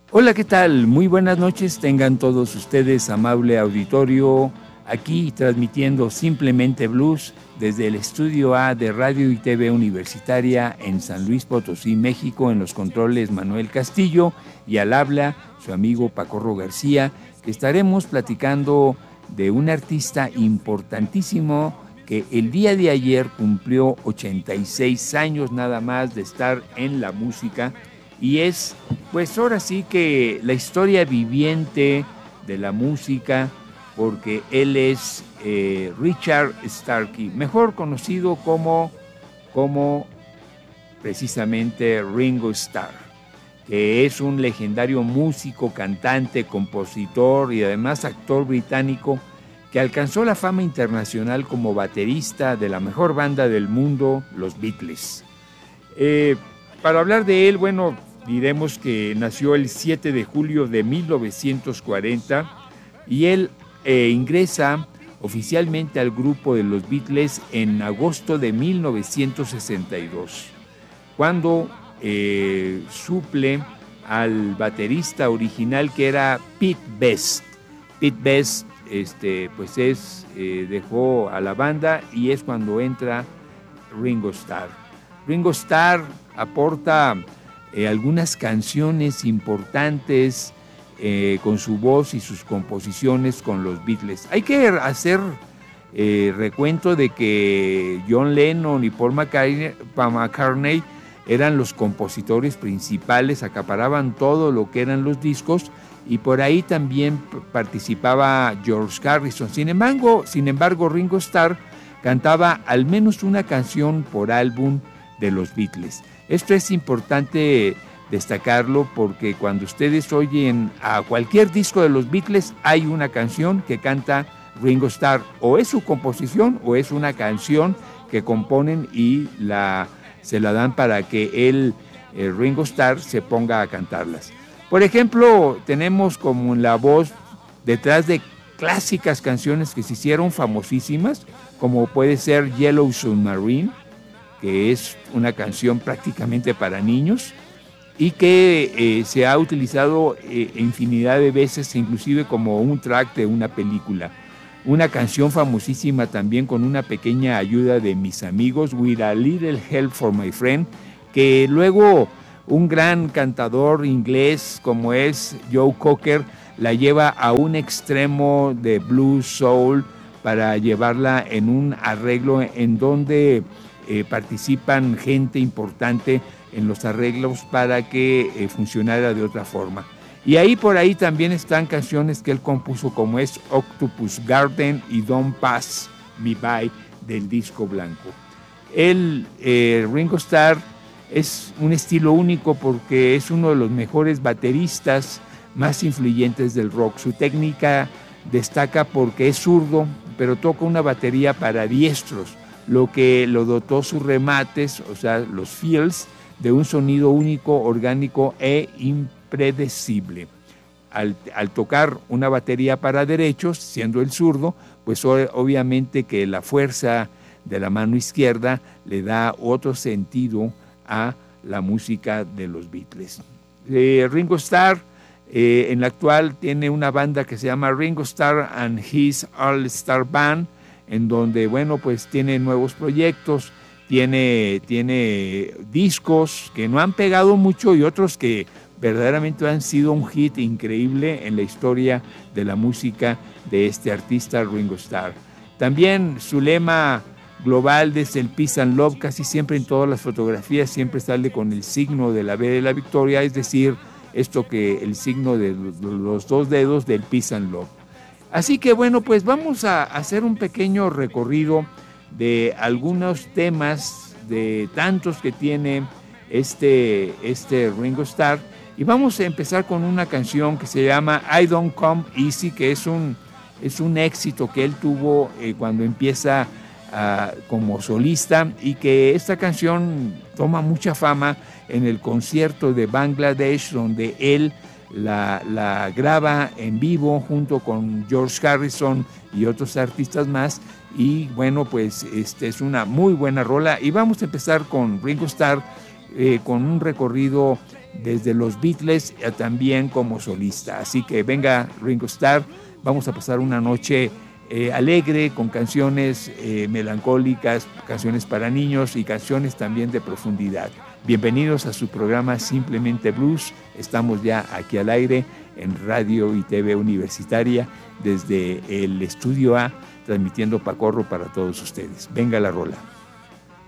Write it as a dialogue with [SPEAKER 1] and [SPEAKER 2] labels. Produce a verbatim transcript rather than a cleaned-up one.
[SPEAKER 1] Hola, ¿qué tal? Muy buenas noches, tengan todos ustedes, amable auditorio, aquí transmitiendo Simplemente Blues desde el Estudio A de Radio y T V Universitaria en San Luis Potosí, México, en los controles Manuel Castillo y al habla su amigo Pacorro García, que estaremos platicando de un artista importantísimo que el día de ayer cumplió ochenta y seis años nada más de estar en la música. Y es, pues ahora sí que la historia viviente de la música, porque él es eh, Richard Starkey, mejor conocido como, como precisamente Ringo Starr, que es un legendario músico, cantante, compositor y además actor británico que alcanzó la fama internacional como baterista de la mejor banda del mundo, los Beatles. Eh, para hablar de él, bueno, diremos que nació el siete de julio de mil novecientos cuarenta y él eh, ingresa oficialmente al grupo de los Beatles en agosto de mil novecientos sesenta y dos, cuando eh, suple al baterista original que era Pete Best. Pete Best este, pues es, eh, dejó a la banda y es cuando entra Ringo Starr. Ringo Starr aporta Eh, algunas canciones importantes eh, con su voz y sus composiciones con los Beatles. Hay que hacer eh, recuento de que John Lennon y Paul McCartney, Paul McCartney eran los compositores principales, acaparaban todo lo que eran los discos y por ahí también participaba George Harrison. Sin embargo, sin embargo, Ringo Starr cantaba al menos una canción por álbum de los Beatles. Esto es importante destacarlo porque cuando ustedes oyen a cualquier disco de los Beatles hay una canción que canta Ringo Starr, o es su composición o es una canción que componen y la, se la dan para que él, eh, Ringo Starr, se ponga a cantarlas. Por ejemplo, tenemos como la voz detrás de clásicas canciones que se hicieron famosísimas, como puede ser Yellow Submarine, que es una canción prácticamente para niños y que eh, se ha utilizado eh, infinidad de veces, inclusive como un track de una película. Una canción famosísima también con una pequeña ayuda de mis amigos, With a Little Help for My Friend, que luego un gran cantador inglés como es Joe Cocker la lleva a un extremo de blues soul para llevarla en un arreglo en donde Eh, participan gente importante en los arreglos para que eh, funcionara de otra forma. Y ahí por ahí también están canciones que él compuso como es Octopus Garden y Don't Pass Me By del disco blanco. Él, eh, Ringo Starr, es un estilo único porque es uno de los mejores bateristas más influyentes del rock. Su técnica destaca porque es zurdo, pero toca una batería para diestros, lo que lo dotó sus remates, o sea, los fills, de un sonido único, orgánico e impredecible. Al, al tocar una batería para derechos, siendo el zurdo, pues obviamente que la fuerza de la mano izquierda le da otro sentido a la música de los Beatles. Eh, Ringo Starr, eh, en la actual, tiene una banda que se llama Ringo Starr and His All Star Band, en donde, bueno, pues tiene nuevos proyectos, tiene, tiene discos que no han pegado mucho y otros que verdaderamente han sido un hit increíble en la historia de la música de este artista Ringo Starr. También su lema global desde el Peace and Love, casi siempre en todas las fotografías siempre sale con el signo de la B de la victoria, es decir, esto que el signo de los dos dedos del Peace and Love. Así que bueno, pues vamos a hacer un pequeño recorrido de algunos temas, de tantos que tiene este, este Ringo Starr, y vamos a empezar con una canción que se llama I Don't Come Easy, que es un, es un éxito que él tuvo eh, cuando empieza uh, como solista, y que esta canción toma mucha fama en el concierto de Bangladesh, donde él La, la graba en vivo junto con George Harrison y otros artistas más, y bueno, pues este es una muy buena rola, y vamos a empezar con Ringo Starr eh, con un recorrido desde los Beatles eh, también como solista. Así que venga Ringo Starr, vamos a pasar una noche eh, alegre con canciones eh, melancólicas, canciones para niños y canciones también de profundidad. Bienvenidos a su programa Simplemente Blues. Estamos ya aquí al aire en Radio y T V Universitaria desde el Estudio A, transmitiendo Pacorro para todos ustedes. Venga la rola.